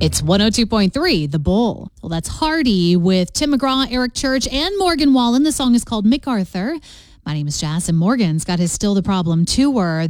It's 102.3, The Bull. Well, that's Hardy with Tim McGraw, Eric Church, and Morgan Wallen. The song is called MacArthur. My name is Jazz, and Morgan's got his Still the Problem tour.